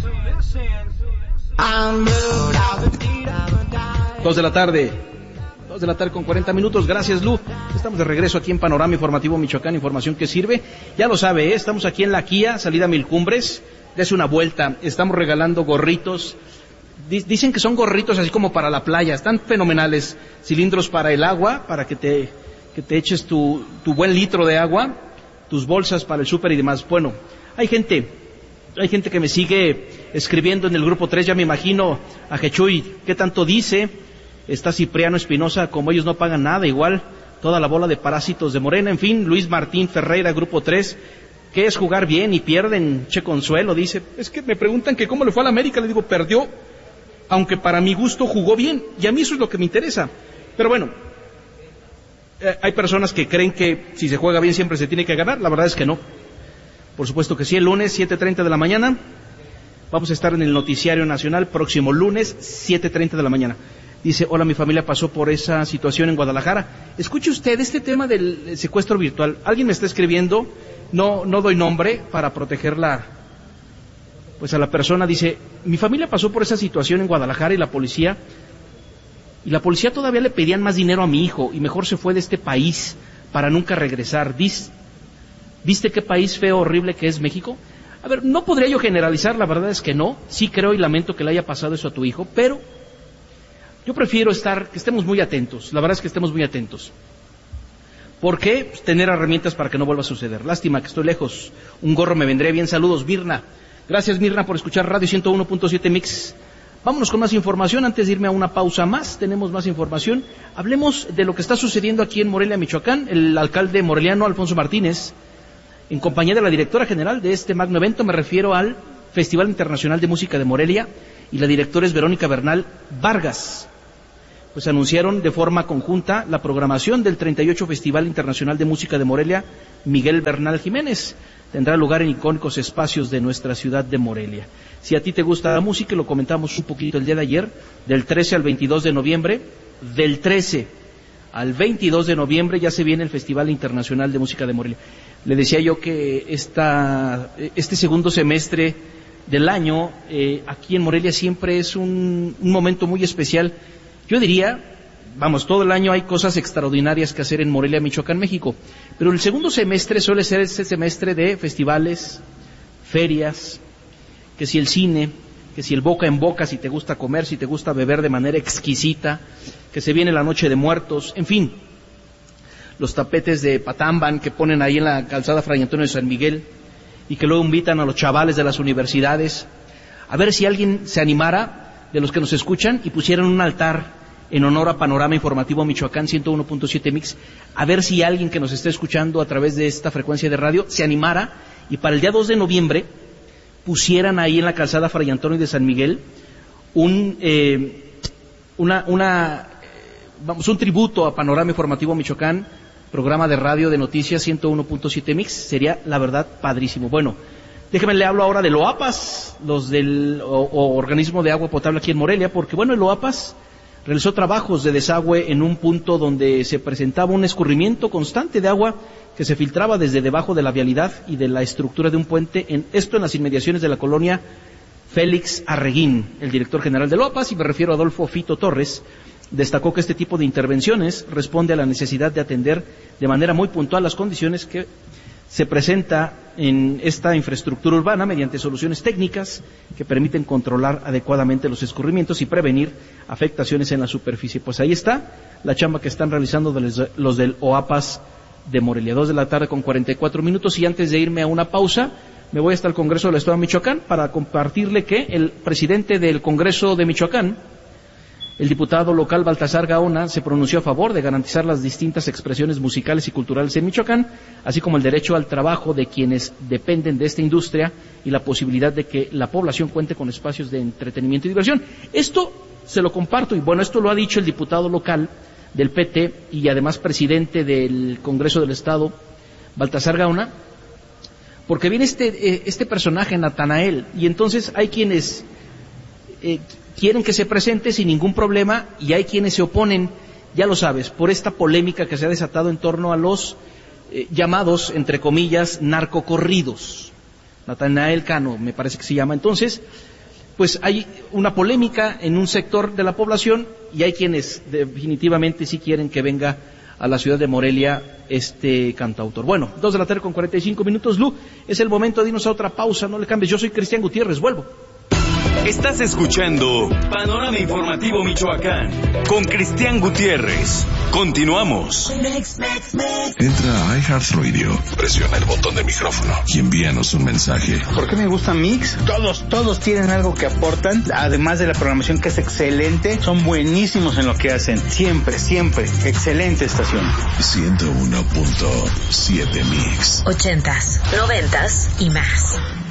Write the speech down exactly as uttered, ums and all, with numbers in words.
Dos de la tarde, dos de la tarde con cuarenta minutos. Gracias, Lu. Estamos de regreso aquí en Panorama Informativo Michoacán, información que sirve. Ya lo sabe, ¿eh? Estamos aquí en la Kia, salida Mil Cumbres. Dese una vuelta. Estamos regalando gorritos. Dicen que son gorritos así como para la playa. Están fenomenales. Cilindros para el agua, para que te, que te eches tu, tu buen litro de agua. Tus bolsas para el súper y demás. Bueno, hay gente, hay gente que me sigue escribiendo en el grupo tres. Ya me imagino a Jechuy, ¿qué tanto dice? Está Cipriano Espinosa, como ellos no pagan nada, igual toda la bola de parásitos de Morena. En fin, Luis Martín Ferreira, grupo tres. ¿Qué es jugar bien y pierden? Che Consuelo dice, es que me preguntan que cómo le fue a la América. Le digo, perdió, aunque para mi gusto jugó bien, y a mí eso es lo que me interesa. Pero bueno, eh, hay personas que creen que si se juega bien siempre se tiene que ganar. La verdad es que no. Por supuesto que sí. El lunes, siete treinta de la mañana, vamos a estar en el Noticiario Nacional, próximo lunes, siete treinta de la mañana. Dice, hola, mi familia pasó por esa situación en Guadalajara. Escuche usted este tema del secuestro virtual. Alguien me está escribiendo, no, no doy nombre para protegerla, pues a la persona. Dice, mi familia pasó por esa situación en Guadalajara y la policía, y la policía todavía le pedían más dinero a mi hijo, y mejor se fue de este país para nunca regresar. Dice, ¿viste qué país feo, horrible que es México? A ver, no podría yo generalizar, la verdad es que no. Sí creo y lamento que le haya pasado eso a tu hijo, pero yo prefiero estar, que estemos muy atentos. La verdad es que estemos muy atentos. ¿Por qué? Pues tener herramientas para que no vuelva a suceder. Lástima que estoy lejos. Un gorro me vendría bien. Saludos, Mirna. Gracias, Mirna, por escuchar Radio ciento uno punto siete Mix. Vámonos con más información. Antes de irme a una pausa más, tenemos más información. Hablemos de lo que está sucediendo aquí en Morelia, Michoacán. El alcalde moreliano, Alfonso Martínez, en compañía de la directora general de este magno evento, me refiero al Festival Internacional de Música de Morelia, y la directora es Verónica Bernal Vargas, pues anunciaron de forma conjunta la programación del treinta y ocho Festival Internacional de Música de Morelia Miguel Bernal Jiménez. Tendrá lugar en icónicos espacios de nuestra ciudad de Morelia. Si a ti te gusta la música, y lo comentamos un poquito el día de ayer, del trece al veintidós de noviembre, del trece al veintidós de noviembre ya se viene el Festival Internacional de Música de Morelia. Le decía yo que esta, este segundo semestre del año, eh, aquí en Morelia siempre es un, un momento muy especial. Yo diría, vamos, todo el año hay cosas extraordinarias que hacer en Morelia, Michoacán, México, pero el segundo semestre suele ser ese semestre de festivales, ferias, que si el cine, que si el boca en boca, si te gusta comer, si te gusta beber de manera exquisita, que se viene la Noche de Muertos, en fin, los tapetes de Patamban que ponen ahí en la calzada Fray Antonio de San Miguel, y que luego invitan a los chavales de las universidades, a ver si alguien se animara de los que nos escuchan y pusieran un altar en honor a Panorama Informativo Michoacán ciento uno punto siete Mix, a ver si alguien que nos esté escuchando a través de esta frecuencia de radio se animara y para el día dos de noviembre pusieran ahí en la calzada Fray Antonio de San Miguel un eh, una, una vamos, un tributo a Panorama Informativo Michoacán, programa de radio de noticias ciento uno punto siete Mix. Sería la verdad padrísimo. Bueno, déjeme le hablo ahora del OAPAS, los del o, o organismo de agua potable aquí en Morelia, porque bueno, el OAPAS realizó trabajos de desagüe en un punto donde se presentaba un escurrimiento constante de agua que se filtraba desde debajo de la vialidad y de la estructura de un puente, en, esto en las inmediaciones de la colonia Félix Arreguín. El director general del OAPAS, y me refiero a Adolfo Fito Torres, destacó que este tipo de intervenciones responde a la necesidad de atender de manera muy puntual las condiciones que se presenta en esta infraestructura urbana mediante soluciones técnicas que permiten controlar adecuadamente los escurrimientos y prevenir afectaciones en la superficie. Pues ahí está la chamba que están realizando los del OAPAS de Morelia. Dos de la tarde con cuarenta y cuatro minutos, y antes de irme a una pausa, me voy hasta el Congreso del Estado de Michoacán para compartirle que el presidente del Congreso de Michoacán, el diputado local Baltasar Gaona, se pronunció a favor de garantizar las distintas expresiones musicales y culturales en Michoacán, así como el derecho al trabajo de quienes dependen de esta industria y la posibilidad de que la población cuente con espacios de entretenimiento y diversión. Esto se lo comparto, y bueno, esto lo ha dicho el diputado local del P T y además presidente del Congreso del Estado, Baltasar Gaona, porque viene este, este personaje, Natanael, y entonces hay quienes eh, quieren que se presente sin ningún problema, y hay quienes se oponen, ya lo sabes, por esta polémica que se ha desatado en torno a los eh, llamados, entre comillas, narcocorridos. Natanael Cano, me parece que se llama. Entonces, pues hay una polémica en un sector de la población y hay quienes definitivamente sí quieren que venga a la ciudad de Morelia este cantautor. Bueno, dos de la tarde con cuarenta y cinco minutos, Lu, es el momento de irnos a otra pausa, no le cambies. Yo soy Cristian Gutiérrez, vuelvo. Estás escuchando Panorama Informativo Michoacán con Cristian Gutiérrez. Continuamos. Entra a iHeartRadio, presiona el botón de micrófono y envíanos un mensaje. ¿Por qué me gusta Mix? Todos, todos tienen algo que aportan, además de la programación que es excelente, son buenísimos en lo que hacen. Siempre, siempre, excelente estación. ciento uno punto siete Mix. Ochentas, noventas y más.